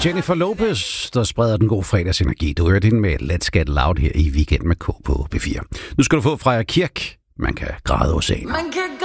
Jennifer Lopez, der spreder den gode fredagsenergi. Du hørte hende med Let's Get Loud her i Weekend med K på P4. Nu skal du få Freja Kirk. Man kan græde oceaner.